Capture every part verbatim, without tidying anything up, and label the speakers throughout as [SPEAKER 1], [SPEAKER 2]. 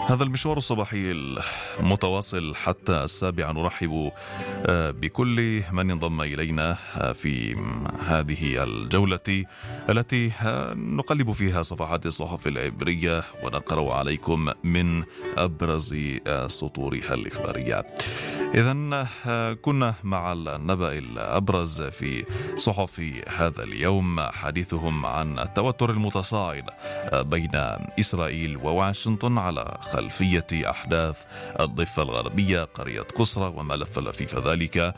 [SPEAKER 1] هذا المشوار الصباحي المتواصل حتى السابعة نرحب بكل من انضم إلينا في هذه الجولة التي نقلب فيها صفحات الصحف العبرية ونقرأ عليكم من أبرز سطورها الإخبارية. إذن كنا مع النبأ الأبرز في صحف هذا اليوم، حديثهم عن التوتر المتصاعد بين إسرائيل وواشنطن على خلفية أحداث الضفة الغربية قرية قسرة وما لف ذلك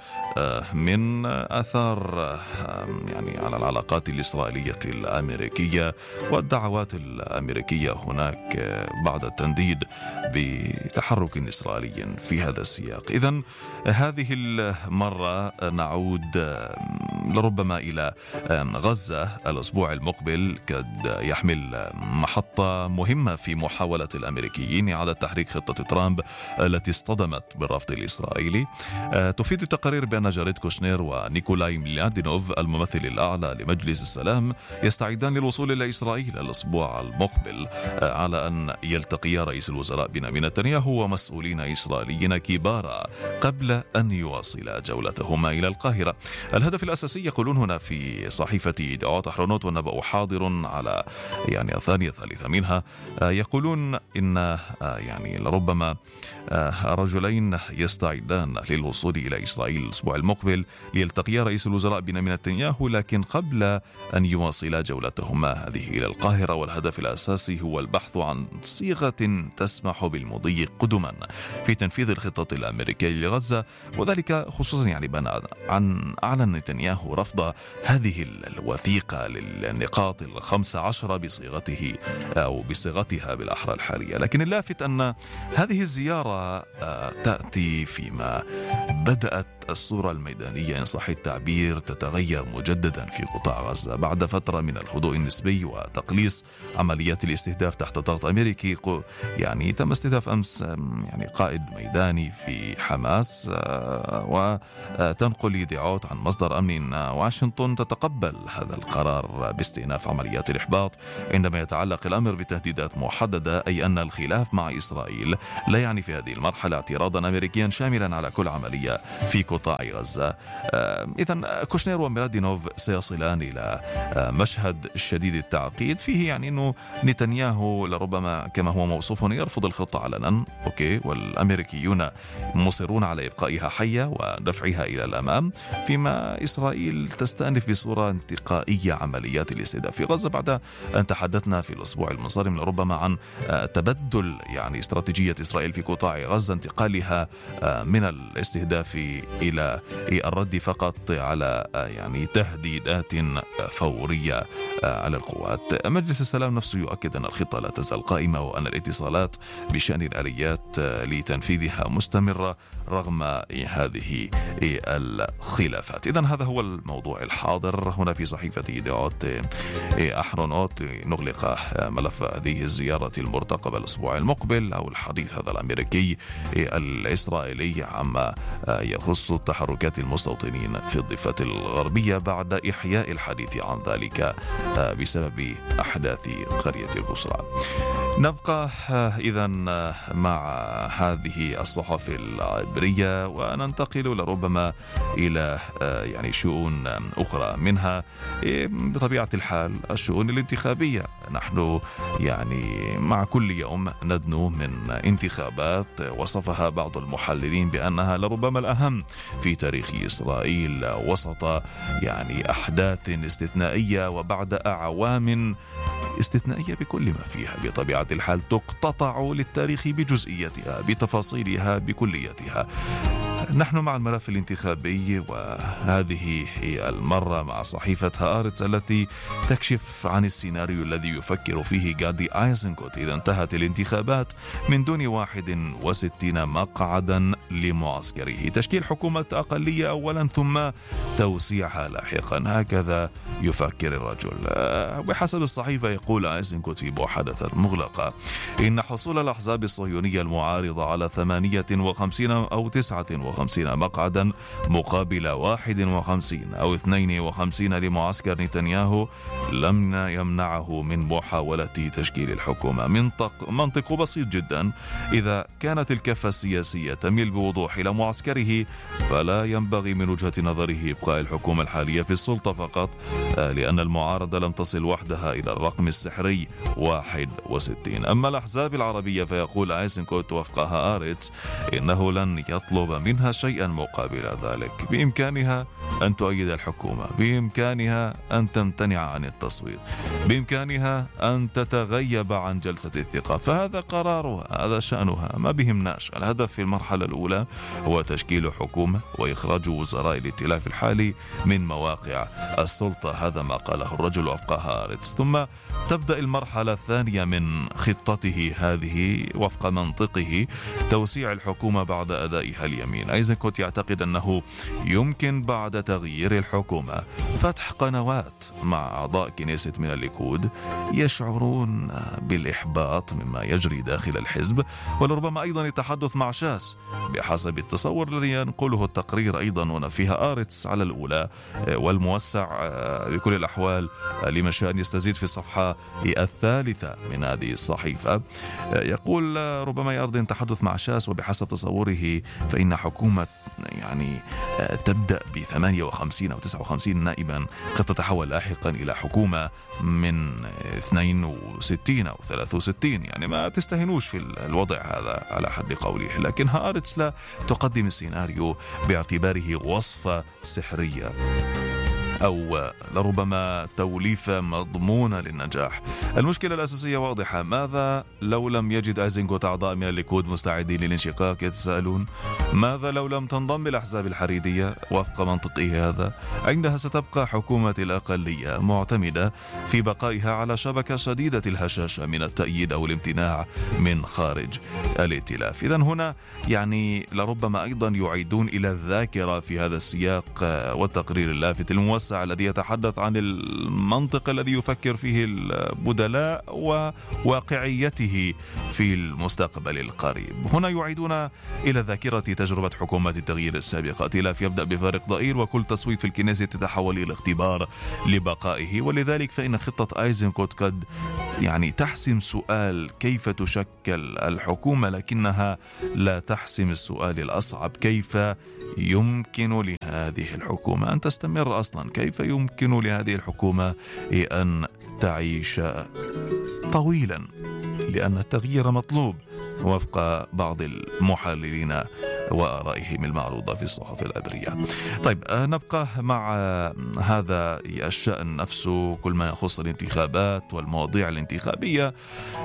[SPEAKER 1] من آثار يعني على العلاقات الإسرائيلية الأمريكية والدعوات الأمريكية هناك بعد التنديد بتحرك إسرائيلي في هذا السياق. إذن هذه المرة نعود لربما إلى غزة. الأسبوع المقبل قد يحمل محطة مهمة في محاولة الأمريكيين إعادة تحريك خطة ترامب التي اصطدمت بالرفض الإسرائيلي. تفيد التقارير بأن جاريد كوشنير ونيكولاي ميلادينوف الممثل الأعلى لمجلس السلام يستعدان للوصول إلى إسرائيل الأسبوع المقبل على أن يلتقي رئيس الوزراء بنيامين نتنياهو ومسؤولين إسرائيليين كبارا قبل أن يواصل جولتهما إلى القاهرة. الهدف الأساسي يقولون هنا في صحيفة يدعوات أحرنوت والنبأ حاضر على يعني الثانية الثالثة منها، يقولون إن يعني لربما رجلين يستعدان للوصول إلى إسرائيل الأسبوع المقبل ليلتقيا رئيس الوزراء بنيامين نتنياهو لكن قبل أن يواصلا جولتهما هذه إلى القاهرة. والهدف الأساسي هو البحث عن صيغة تسمح بالمضي قدما في تنفيذ الخطة الأمريكية لغزة، وذلك خصوصا يعني بان عن أعلن نتنياهو رفض هذه الوثيقة للنقاط الخمس عشر بصيغته أو بصيغتها بالأحرى الحالية. لكن اللافت أن هذه الزيارة تأتي فيما بدأت الصورة الميدانية إن صح التعبير تتغير مجددا في قطاع غزة بعد فترة من الهدوء النسبي وتقليص عمليات الاستهداف تحت ضغط أمريكي. يعني تم استهداف أمس يعني قائد ميداني في حماس، وتنقل يدعوات عن مصدر أمن واشنطن تتقبل هذا القرار باستئناف عمليات الإحباط عندما يتعلق الأمر بتهديدات محددة، أي أن الخلاف مع إسرائيل لا يعني في هذه المرحلة اعتراضا أمريكيا شاملا على كل عملية في قطاع غزة. إذن كوشنير وميلادينوف سيصلان إلى مشهد شديد التعقيد فيه يعني أنه نتنياهو لربما كما هو موصوف يرفض الخطة علنا، أوكي، والأمريكيون مصرون على إبقائها حية ودفعها إلى الأمام، فيما إسرائيل تستأنف بصورة انتقائية عمليات الاستهداف في غزة بعد أن تحدثنا في الأسبوع المنصرم لربما عن تبدل يعني استراتيجية إسرائيل في قطاع غزة، انتقالها من الاستهداف إلى الرد فقط على يعني تهديدات فورية على القوات. مجلس السلام نفسه يؤكد أن الخطة لا تزال قائمة وأن الاتصالات بشأن الآليات لتنفيذها مستمرة رغم هذه الخلافات. إذن هذا هو الموضوع الحاضر هنا في صحيفة يدعوات أحرنوت. نغلق ملف هذه الزيارة المرتقبة الأسبوع المقبل أو الحديث هذا الأمريكي الإسرائيلي عما يخص التحركات المستوطنين في الضفة الغربية بعد إحياء الحديث عن ذلك بسبب أحداث قرية قسرة. نبقى إذن مع هذه الصحف العبرية وننتقل لربما إلى يعني شؤون أخرى، منها بطبيعة الحال الشؤون الانتخابية. نحن يعني مع كل يوم ندنو من انتخابات وصفها بعض المحللين بأنها لربما الأهم في تاريخ إسرائيل وسط يعني أحداث استثنائية وبعد أعوام استثنائية بكل ما فيها بطبيعة الحال تقتطع للتاريخ بجزئيتها بتفاصيلها بكليتها. نحن مع الملف الانتخابي، وهذه هي المرة مع صحيفة هآرتس التي تكشف عن السيناريو الذي يفكر فيه غادي أيزنكوت إذا انتهت الانتخابات من دون واحد وستين مقعدا لمعسكره، تشكيل حكومة أقلية أولا ثم توسيعها لاحقا. هكذا يفكر الرجل. بحسب الصحيفة يقول أيزنكوت في محادثة مغلقة إن حصول الأحزاب الصهيونية المعارضة على ثمانية وخمسين أو تسعة وخمسين مقعدا مقابل واحد وخمسين أو اثنين وخمسين لمعسكر نتنياهو لم يمنعه من محاولة تشكيل الحكومة. منطق, منطق بسيط جدا: إذا كانت الكفة السياسية تميل بوضوح إلى معسكره فلا ينبغي من وجهة نظره إبقاء الحكومة الحالية في السلطة فقط، لأن المعارضة لم تصل وحدها إلى الرقم السحري واحد وستين. أما الأحزاب العربية فيقول أيزنكوت وفق هآرتس إنه لن يطلب منها شيئا مقابل ذلك. بإمكانها أن تؤيد الحكومة، بإمكانها أن تمتنع عن التصويت، بإمكانها أن تتغيب عن جلسة الثقة، فهذا قرارها، هذا شأنها، ما بهمناش. الهدف في المرحلة الأولى هو تشكيل حكومة وإخراج وزراء الائتلاف الحالي من مواقع السلطة. هذا ما قاله الرجل وفق هآرتس. ثم تبدأ المرحلة الثانية من خطته هذه وفق منطقه: توسيع الحكومة بعد أدائها اليمين. أيزنكوت يعتقد أنه يمكن بعد تغيير الحكومة فتح قنوات مع أعضاء كنيست من الليكود يشعرون بالإحباط مما يجري داخل الحزب، ولربما أيضا التحدث مع شاس بحسب التصور الذي ينقله التقرير أيضا. هنا فيها آرتس على الأولى والموسع بكل الأحوال لمن أن يستزيد في الصفحة الثالثة من هذه الصحيفة. يقول: ربما يرضي التحدث مع شاس، وبحسب تصوره فإن حكومة يعني تبدأ ب ثمانية وخمسين أو تسعة وخمسين نائبا قد تتحول لاحقا إلى حكومة من اثنين وستين أو ثلاثة وستين. يعني ما تستهنوش في الوضع هذا على حد قوله. لكن هآرتس لا تقدم السيناريو باعتباره وصفة سحرية أو لربما توليفة مضمونة للنجاح. المشكلة الأساسية واضحة: ماذا لو لم يجد أيزنكوت أعضاء من الليكود مستعدين للانشقاق؟ يتساءلون. ماذا لو لم تنضم الأحزاب الحريدية وفق منطقه هذا؟ عندها ستبقى حكومة الأقلية معتمدة في بقائها على شبكة شديدة الهشاشة من التأييد أو الامتناع من خارج الائتلاف. إذن هنا يعني لربما أيضا يعيدون إلى الذاكرة في هذا السياق والتقرير اللافت الموسع الذي يتحدث عن المنطق الذي يفكر فيه البدلاء وواقعيته في المستقبل القريب. هنا يعيدون إلى ذاكرة تجربة حكومات التغيير السابقة. ائتلاف يبدأ بفارق ضئيل وكل تصويت في الكنيسة تتحول إلى اختبار لبقائه، ولذلك فإن خطة أيزنكوت قد يعني تحسم سؤال كيف تشكل الحكومة، لكنها لا تحسم السؤال الأصعب: كيف يمكن لهذه الحكومة أن تستمر أصلا؟ كيف يمكن لهذه الحكومة أن تعيش طويلا؟ لأن التغيير مطلوب وفق بعض المحللين وآرائهم المعروضة في الصحف العبرية. طيب، نبقى مع هذا الشأن نفسه، كل ما يخص الانتخابات والمواضيع الانتخابية،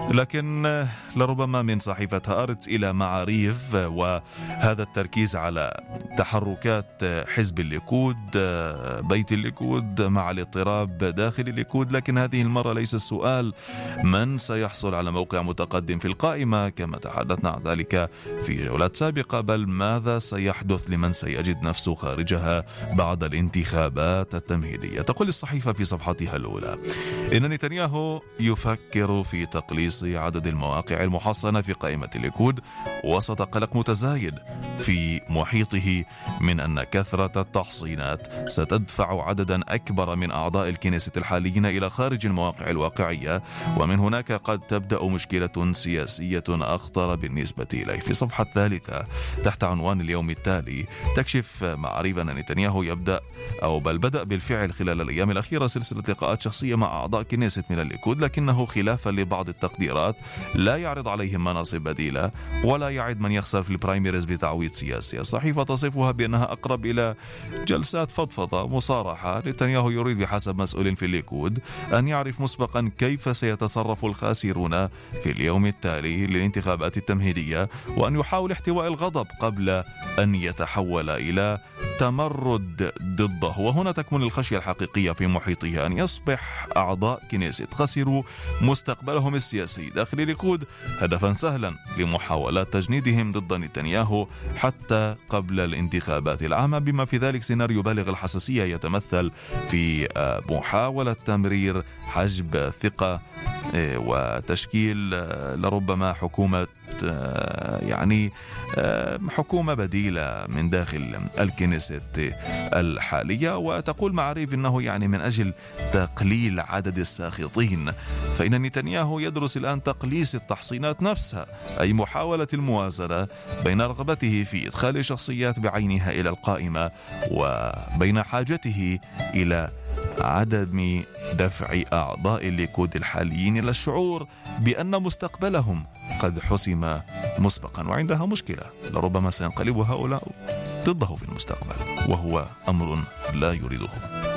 [SPEAKER 1] لكن لربما من صحيفة هآرتس إلى معاريف، وهذا التركيز على تحركات حزب الليكود، بيت الليكود، مع الاضطراب داخل الليكود. لكن هذه المرة ليس السؤال من سيحصل على موقع متقدم في القائمة كما تحدثنا عن ذلك في جولات سابقة، بل ماذا سيحدث لمن سيجد نفسه خارجها بعد الانتخابات التمهيدية. تقول الصحيفة في صفحتها الأولى إن نتنياهو يفكر في تقليص عدد المواقع المحصنة في قائمة الليكود وسط قلق متزايد في محيطه من أن كثرة التحصينات ستدفع عددا أكبر من أعضاء الكنيسة الحاليين إلى خارج المواقع الواقعية، ومن هناك قد تبدأ مشكلة سياسية أخطر بالنسبة إليه. في صفحة الثالثة تحت عنوان اليوم التالي تكشف معاريف أن نتنياهو يبدأ أو بل بدأ بالفعل خلال الأيام الأخيرة سلسلة لقاءات شخصية مع أعضاء كنيسة من الليكود، لكنه خلافا لبعض التقديرات لا يعرض عليهم مناصب بديلة ولا يعد من يخسر في البرايميريز بتعويض سياسي. الصحيفة تصفها بأنها أقرب إلى جلسات فضفضة مصارحة. نتنياهو يريد بحسب مسؤول في الليكود أن يعرف مسبقا كيف سيتصرف الخاسرون في اليوم التالي للانتخابات التمهيدية، وأن يحاول احتواء الغضب قبل أن يتحول إلى تمرد ضده. وهنا تكمن الخشية الحقيقية في محيطه، أن يصبح أعضاء كنيسة خسروا مستقبلهم السياسي داخل الليكود هدفا سهلا لمحاولات تجنيدهم ضد نتنياهو حتى قبل الانتخابات العامة، بما في ذلك سيناريو بالغ الحساسية يتمثل في محاولة تمرير حجب ثقة وتشكيل لربما حكومة يعني حكومة بديلة من داخل الكنيست الحالية. وتقول معاريف أنه يعني من أجل تقليل عدد الساخطين، فإن نتنياهو يدرس الآن تقليص التحصينات نفسها، أي محاولة الموازنة بين رغبته في إدخال شخصيات بعينها إلى القائمة وبين حاجته إلى عدم دفع أعضاء الليكود الحاليين إلى الشعور بأن مستقبلهم قد حسم مسبقا. وعندها مشكلة، لربما سينقلب هؤلاء ضده في المستقبل، وهو أمر لا يريده.